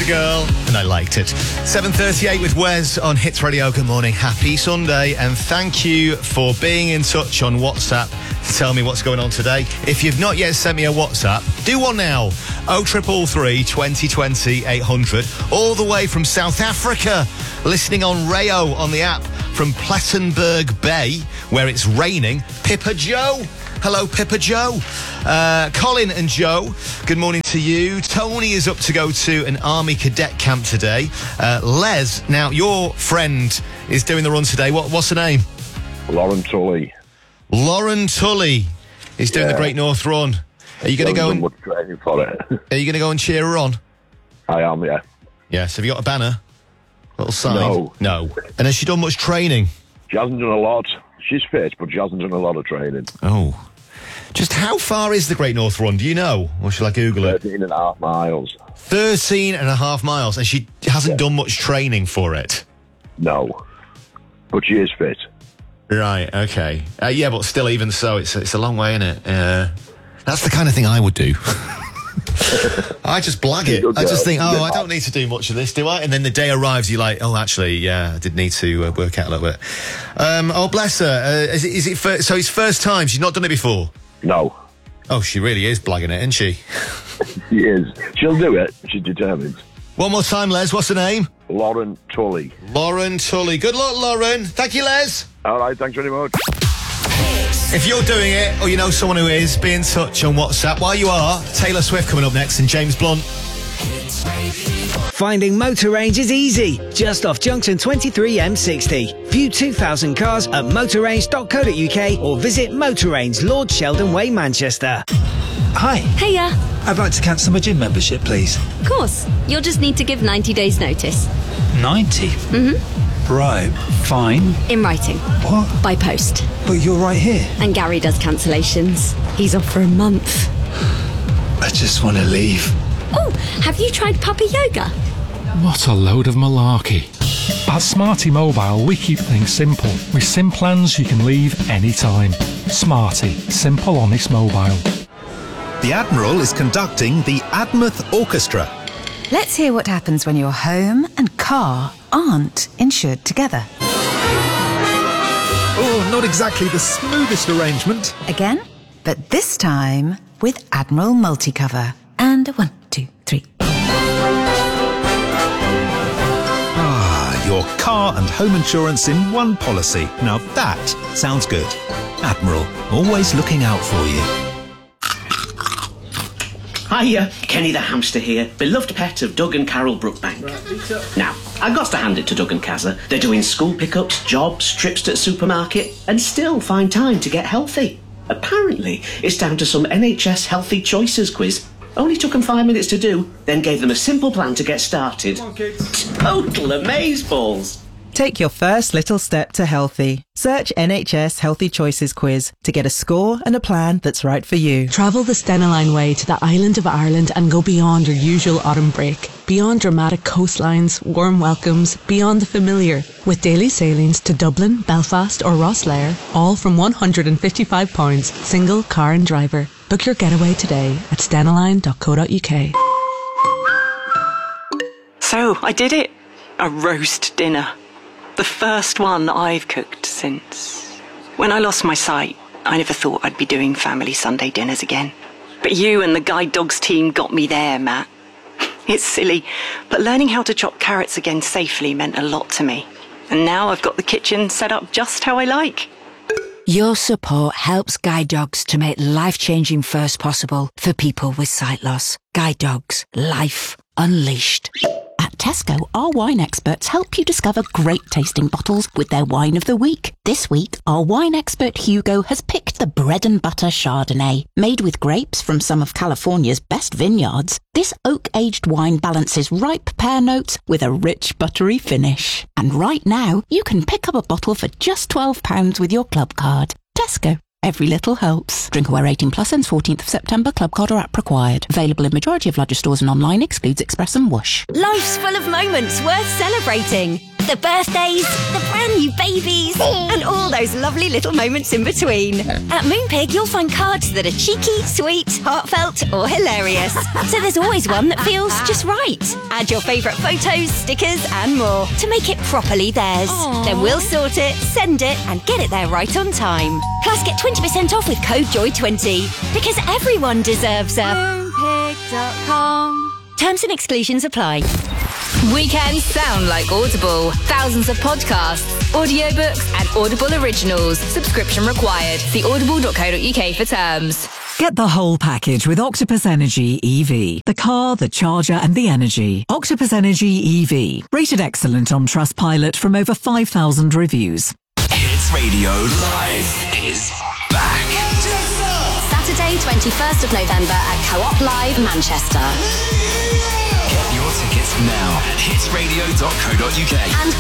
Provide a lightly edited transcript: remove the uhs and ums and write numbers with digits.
a girl, and I liked it. 7:38 with Wes on Hits Radio. Good morning, happy Sunday, and thank you for being in touch on WhatsApp to tell me what's going on today. If you've not yet sent me a WhatsApp, do one now. 0333 2020 800, all the way from South Africa, listening on Rayo on the app from Plettenberg Bay, where it's raining. Pippa Joe. Hello, Pippa Joe. Colin and Joe, good morning to you. Tony is up to go to an army cadet camp today. Les, now your friend is doing the run today. What's her name? Lauren Tully. Lauren Tully is doing the Great North Run. Are you going to go and training for it? Are you going to go and cheer her on? I am, yeah. Yes. Have you got a banner? Little sign? No. And has she done much training? She hasn't done a lot. She's fit, but she hasn't done a lot of training. Oh. Just how far is the Great North Run? Do you know? Or shall I Google it? 13.5 miles. 13.5 miles, and she hasn't done much training for it? No. But she is fit. Right, okay. Yeah, but still, even so, it's a long way, isn't it? That's the kind of thing I would do. I just blag it. I just think, I don't need to do much of this, do I? And then the day arrives, you're like, oh, actually, yeah, I did need to work out a little bit. Oh, bless her. So it's first time? She's not done it before? No. Oh, she really is blagging it, isn't she? She is. She'll do it. She's determined. One more time, Les. What's her name? Lauren Tully. Lauren Tully. Good luck, Lauren. Thank you, Les. All right, thanks very much. If you're doing it, or you know someone who is, be in touch on WhatsApp. While you are, Taylor Swift coming up next and James Blunt. Finding motor range is easy. Just off Junction 23 M60. View 2,000 cars at motorrange.co.uk or visit Motor Range, Lord Sheldon Way, Manchester. Hi. Hiya. I'd like to cancel my gym membership, please. Of course. You'll just need to give 90 days notice. 90? Mm-hmm. Right, fine. In writing. What? By post. But you're right here. And Gary does cancellations. He's off for a month. I just want to leave. Oh, have you tried puppy yoga? What a load of malarkey. At Smarty Mobile, we keep things simple. With SIM plans you can leave anytime. Smarty. Simple, honest mobile. The Admiral is conducting the Admouth Orchestra. Let's hear what happens when your home and car aren't insured together. Oh, not exactly the smoothest arrangement. Again, but this time with Admiral Multicover. And 1, 2, 3. Your car and home insurance in one policy. Now that sounds good. Admiral, always looking out for you. Hiya, Kenny the hamster here, beloved pet of Doug and Carol Brookbank. Now, I've got to hand it to Doug and Kazza. They're doing school pickups, jobs, trips to the supermarket, and still find time to get healthy. Apparently, it's down to some NHS Healthy Choices quiz. Only took them 5 minutes to do, then gave them a simple plan to get started. Come on, kids. Total amazeballs. Take your first little step to healthy. Search NHS Healthy Choices quiz to get a score and a plan that's right for you. Travel the Stena Line way to the island of Ireland and go beyond your usual autumn break. Beyond dramatic coastlines, warm welcomes, beyond the familiar. With daily sailings to Dublin, Belfast or Rosslare, all from £155, single car and driver. Book your getaway today at stenaline.co.uk. So, I did it. A roast dinner. The first one I've cooked since... When I lost my sight, I never thought I'd be doing family Sunday dinners again. But you and the Guide Dogs team got me there, Matt. It's silly, but learning how to chop carrots again safely meant a lot to me. And now I've got the kitchen set up just how I like. Your support helps Guide Dogs to make life-changing firsts possible for people with sight loss. Guide Dogs. Life unleashed. At Tesco, our wine experts help you discover great tasting bottles with their wine of the week. This week, our wine expert Hugo has picked the bread and butter Chardonnay. Made with grapes from some of California's best vineyards, this oak-aged wine balances ripe pear notes with a rich, buttery finish. And right now, you can pick up a bottle for just £12 with your club card. Tesco. Every little helps. Drink aware 18 plus ends 14th of September. Club card or app required. Available in majority of Lodger stores and online. Excludes Express and Whoosh. Life's full of moments worth celebrating. The birthdays, the and new babies, and all those lovely little moments in between. At Moonpig, you'll find cards that are cheeky, sweet, heartfelt, or hilarious. So there's always one that feels just right. Add your favourite photos, stickers, and more to make it properly theirs. Then we'll sort it, send it, and get it there right on time. Plus, get 20% off with code JOY20, because everyone deserves a Moonpig.com. Terms and exclusions apply. Weekends sound like Audible. Thousands of podcasts, audiobooks, and Audible originals. Subscription required. See audible.co.uk for terms. Get the whole package with Octopus Energy EV. The car, the charger, and the energy. Octopus Energy EV. Rated excellent on Trustpilot from over 5,000 reviews. Hits Radio Live is back. Saturday, 21st of November at Co-op Live, Manchester. Get your tickets now at hitsradio.co.uk. And